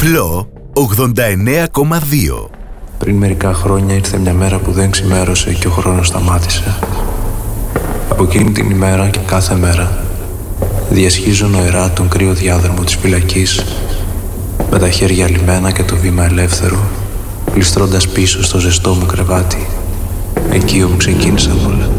Διπλό 89,2. Πριν μερικά χρόνια ήρθε μια μέρα που δεν ξημέρωσε και ο χρόνος σταμάτησε. Από εκείνη την ημέρα και κάθε μέρα διασχίζω νοερά τον κρύο διάδρομο της φυλακής, με τα χέρια λυμμένα και το βήμα ελεύθερο, γλιστρώντας πίσω στο ζεστό μου κρεβάτι, εκεί όπου ξεκίνησαν όλα.